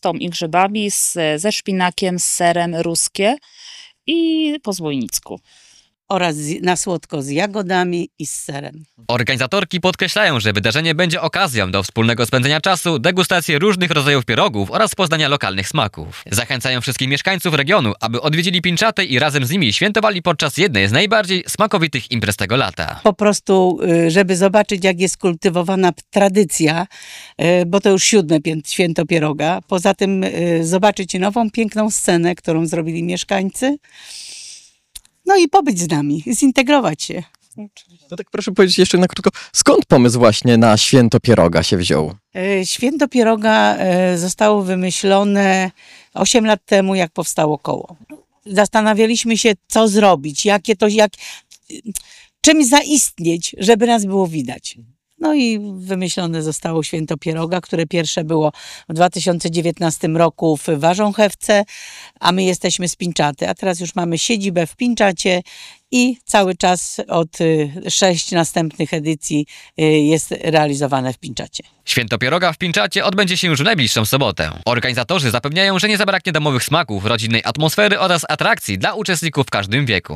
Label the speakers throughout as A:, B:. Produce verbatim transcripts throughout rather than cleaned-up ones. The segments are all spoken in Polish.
A: kapustą i grzybami, z, ze szpinakiem, z serem ruskie i po zbójnicku.
B: Oraz na słodko z jagodami i z serem.
C: Organizatorki podkreślają, że wydarzenie będzie okazją do wspólnego spędzenia czasu, degustacji różnych rodzajów pierogów oraz poznania lokalnych smaków. Zachęcają wszystkich mieszkańców regionu, aby odwiedzili Pińczatę i razem z nimi świętowali podczas jednej z najbardziej smakowitych imprez tego lata.
B: Po prostu, żeby zobaczyć, jak jest kultywowana tradycja, bo to już siódme święto pieroga. Poza tym zobaczyć nową, piękną scenę, którą zrobili mieszkańcy. No i pobyć z nami, zintegrować się.
D: No tak proszę powiedzieć jeszcze na krótko, skąd pomysł właśnie na święto pieroga się wziął?
B: Święto pieroga zostało wymyślone osiem lat temu, jak powstało koło. Zastanawialiśmy się, co zrobić, jakie to, jak, czym zaistnieć, żeby nas było widać. No i wymyślone zostało święto pieroga, które pierwsze było w dwa tysiące dziewiętnastym roku w Warząchewce, a my jesteśmy z Pińczaty, a teraz już mamy siedzibę w Pińczacie i cały czas od sześć następnych edycji jest realizowane w Pińczacie.
C: Święto pieroga w Pińczacie odbędzie się już w najbliższą sobotę. Organizatorzy zapewniają, że nie zabraknie domowych smaków, rodzinnej atmosfery oraz atrakcji dla uczestników w każdym wieku.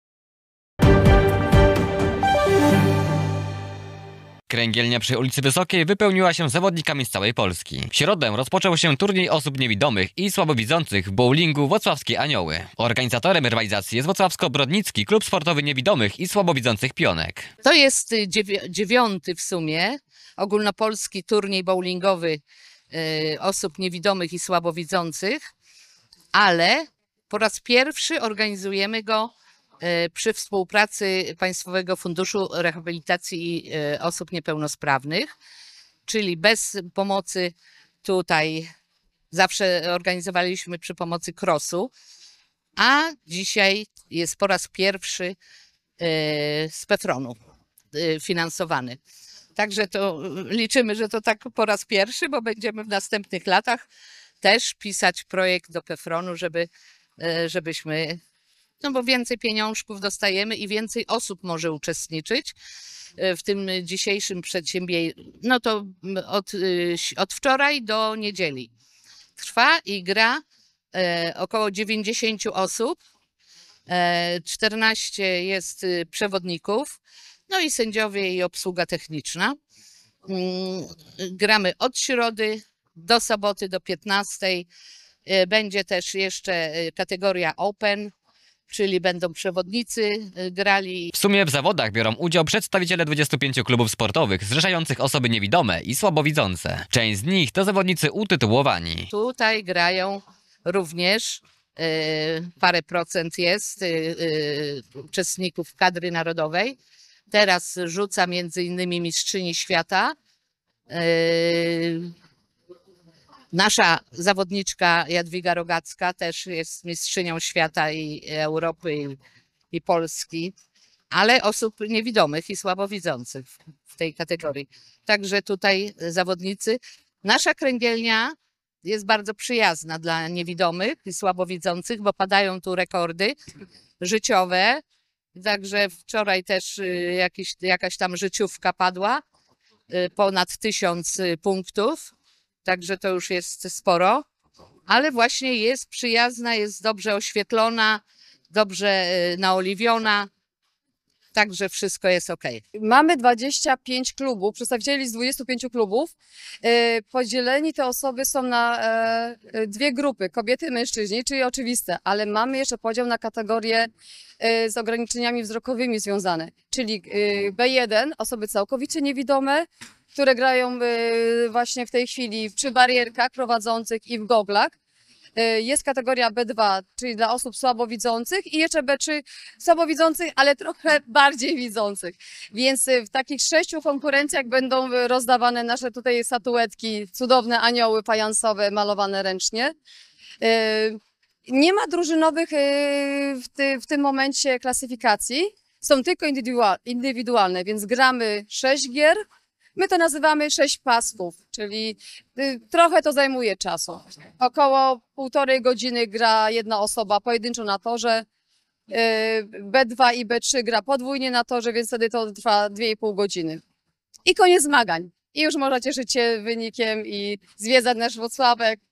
C: Kręgielnia przy ulicy Wysokiej wypełniła się zawodnikami z całej Polski. W środę rozpoczął się turniej osób niewidomych i słabowidzących w bowlingu Włocławskie Anioły. Organizatorem rywalizacji jest Włocławsko-Brodnicki Klub Sportowy Niewidomych i Słabowidzących Pionek.
E: To jest dziewiąty w sumie ogólnopolski turniej bowlingowy y, osób niewidomych i słabowidzących, ale po raz pierwszy organizujemy go przy współpracy Państwowego Funduszu Rehabilitacji Osób Niepełnosprawnych, czyli bez pomocy tutaj, zawsze organizowaliśmy przy pomocy krosu, a dzisiaj jest po raz pierwszy z PEFRON-u finansowany. Także to liczymy, że to tak po raz pierwszy, bo będziemy w następnych latach też pisać projekt do PEFRON-u, żeby, żebyśmy no bo więcej pieniążków dostajemy i więcej osób może uczestniczyć w tym dzisiejszym przedsięwzięciu. No to od, od wczoraj do niedzieli trwa i gra e, około dziewięćdziesiąt osób, e, czternaście jest przewodników, no i sędziowie i obsługa techniczna. Mm, gramy od środy do soboty do piętnastej. E, będzie też jeszcze kategoria Open, czyli będą przewodnicy grali.
C: W sumie w zawodach biorą udział przedstawiciele dwudziestu pięciu klubów sportowych zrzeszających osoby niewidome i słabowidzące. Część z nich to zawodnicy utytułowani.
E: Tutaj grają również y, parę procent jest y, y, uczestników kadry narodowej. Teraz rzuca między innymi mistrzyni świata. Y, Nasza zawodniczka Jadwiga Rogacka też jest mistrzynią świata i Europy i, i Polski, ale osób niewidomych i słabowidzących w tej kategorii. Także tutaj zawodnicy. Nasza kręgielnia jest bardzo przyjazna dla niewidomych i słabowidzących, bo padają tu rekordy życiowe. Także wczoraj też jakiś, jakaś tam życiówka padła, ponad tysiąc punktów. Także to już jest sporo, ale właśnie jest przyjazna, jest dobrze oświetlona, dobrze naoliwiona, także wszystko jest ok.
F: Mamy dwadzieścia pięć klubów, przedstawicieli z dwudziestu pięciu klubów. Podzieleni te osoby są na dwie grupy, kobiety i mężczyźni, czyli oczywiste, ale mamy jeszcze podział na kategorie z ograniczeniami wzrokowymi związane, czyli B jeden, osoby całkowicie niewidome, które grają właśnie w tej chwili przy barierkach prowadzących i w goglach. Jest kategoria B dwa, czyli dla osób słabowidzących i jeszcze B trzy słabowidzących, ale trochę bardziej widzących. Więc w takich sześciu konkurencjach będą rozdawane nasze tutaj statuetki, cudowne anioły fajansowe malowane ręcznie. Nie ma drużynowych w, ty, w tym momencie klasyfikacji, są tylko indywidualne, więc gramy sześć gier. My to nazywamy sześć pasków, czyli trochę to zajmuje czasu. Około półtorej godziny gra jedna osoba pojedynczo na torze, B dwa i B trzy gra podwójnie na torze, więc wtedy to trwa dwie i pół godziny. I koniec zmagań. I już można cieszyć się wynikiem i zwiedzać nasz Włocławek.